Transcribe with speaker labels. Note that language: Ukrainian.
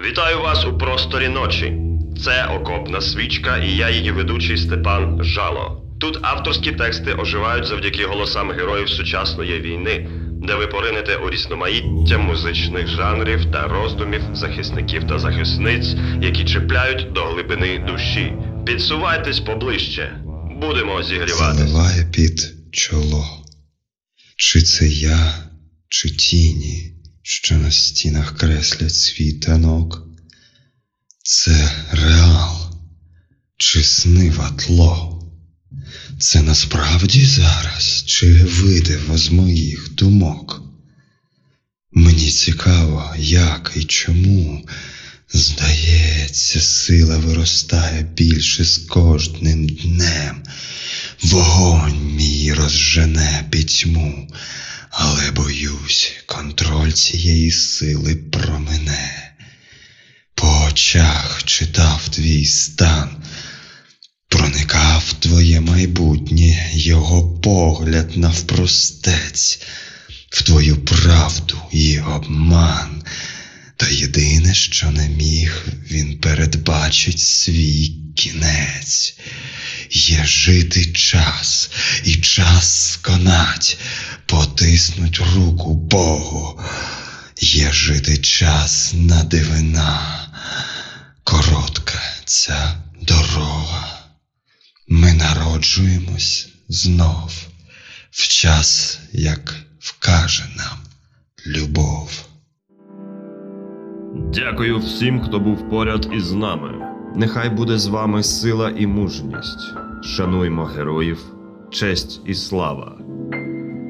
Speaker 1: Вітаю вас у просторі ночі. Це окопна свічка і я її ведучий Степан Жало. Тут авторські тексти оживають завдяки голосам героїв сучасної війни, де ви поринете у різноманіття музичних жанрів та роздумів захисників та захисниць, які чіпляють до глибини душі. Підсувайтесь поближче. Будемо зігріватись.
Speaker 2: Заливає під чоло. Чи це я, чи тіні, що на стінах креслять свій танок? Це реал, чи снива тло? Це насправді зараз, чи видиво з моїх думок? Мені цікаво, як і чому. Здається, сила виростає більше з кожним днем. Вогонь мій розжене пітьму, але боюсь, контроль цієї сили промине. По очах читав твій стан, проникав твоє майбутнє, його погляд навпростець, в твою правду і обман. Та єдине, що не міг, він передбачить свій кінець. Є жити час, і час сконать, потиснуть руку Богу. Є жити час на дивина, коротка ця дорога. Ми народжуємось знов, в час, як вкаже нам любов.
Speaker 1: Дякую всім, хто був поряд із нами. Нехай буде з вами сила і мужність. Шануймо героїв, честь і слава.